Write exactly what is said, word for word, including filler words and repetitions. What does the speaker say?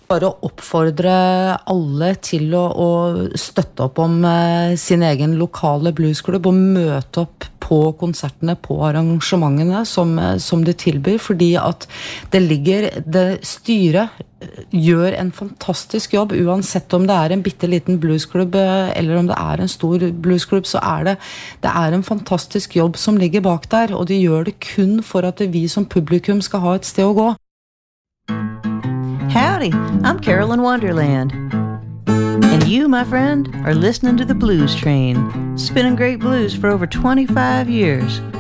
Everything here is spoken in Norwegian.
Bare oppfordre alle til å, å støtte opp om eh, sin egen lokale bluesklubb og møte opp på konsertene, på arrangementene som, som de tilbyr, fordi at det ligger, det styret gjør en fantastisk jobb, uansett om det er en bitteliten bluesklubb eller om det er en stor bluesklubb, så er det, det er en fantastisk jobb som ligger bak der, og de gjør det kun for at vi som publikum skal ha et sted å gå. Howdy, I'm Carolyn Wonderland. And you, my friend, are listening to the Blues Train, spinning great blues for over twenty-five years.